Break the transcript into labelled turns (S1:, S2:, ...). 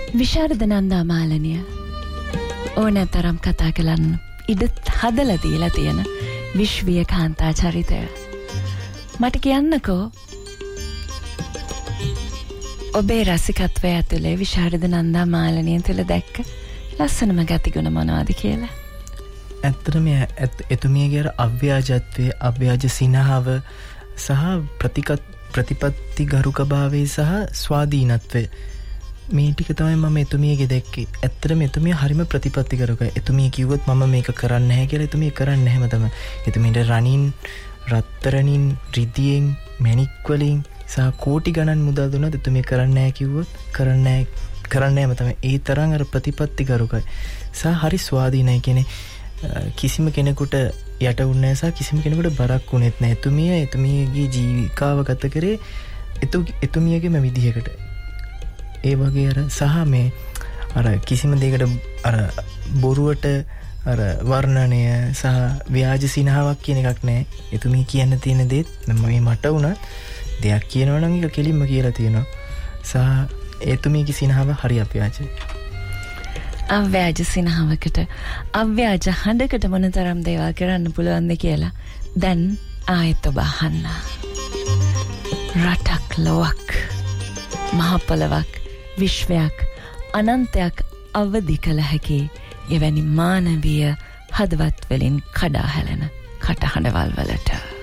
S1: විශාරද නන්දා මාලනිය ඕනතරම් කතා කළන් ඉඩ හදලා දීලා තියෙන විශ්වීය කාන්තා චරිතය. මට කියන්නකෝ ඔබේ රසිකත්වය ඇතුලේ විශාරද නන්දා මාලනිය තුළ දැක්ක ලස්සනම ගතිගුණ මොනවද කියලා?
S2: ඇත්තටම එතුමියගේ අව්‍යාජත්වයේ අව්‍යාජ සිනහව සහ ප්‍රතිපත්ති ගරුකභාවය සහ ස්වාධීනත්වය මේ ටික තමයි මම එතුමියගේ දැක්කේ. ඇත්තටම එතුමිය හරිම ප්‍රතිපත්ති ගරුකයි. එතුමිය කිව්වොත් මම මේක කරන්නේ නැහැ කියලා එතුමිය කරන්නේ නැහැම තමයි. එතුමියට රණින් රත්තරණින් රිදියෙන් මැණික් වලින් සහ කෝටි ගණන් මුදල් දුන්නත් එතුමිය කරන්නේ නැහැ කිව්වොත් කරන්නේ නැහැම තමයි. ඒ තරම් අර ප්‍රතිපත්ති ගරුකයි. සහ හරි ස්වාධීනයි කියන්නේ කිසිම කෙනෙකුට යට වුණේ නැහැ සහ කිසිම කෙනෙකුට බරක් වුණෙත් නැහැ. එතුමියගේ ජීවිකාව ගත කරේ එතුමියගේම විදිහකට. ඒ වගේ අර සහ මේ අර කිසිම දෙයකට අර බොරුවට අර වර්ණනය සහ ව්‍යාජ සිනහාවක් කියන එකක් නැහැ. එතුමිය කියන්න තියෙන දේත් මේ මට වුණත් දෙයක් කියනවා නම් ඒක කෙලින්ම කියලා තියෙනවා. සහ එතුමියගේ සිනහාව හරි අව්‍යාජයි.
S1: අව්‍යාජ සිනහවකට අව්‍යාජ හඬකට මොනතරම් දේවල් කරන්න පුළුවන්ද කියලා දැන් ආයෙත් ඔබ අහන්න. රටක් ලොවක් මහ පොළවක් විශ්වයක් අනන්තයක් අවදි කළ හැකි එවැනි මානවීය හදවත් වලින් කඩා හැලෙන කටහඬවල් වලට